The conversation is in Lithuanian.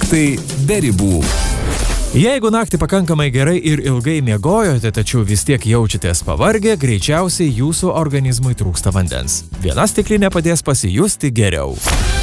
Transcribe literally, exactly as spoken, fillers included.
Faktai be ribų. Jeigu naktį pakankamai gerai ir ilgai miegojote, tačiau vis tiek jaučiatės pavargę, greičiausiai jūsų organizmui trūksta vandens. Viena stiklinė padės pasijusti geriau.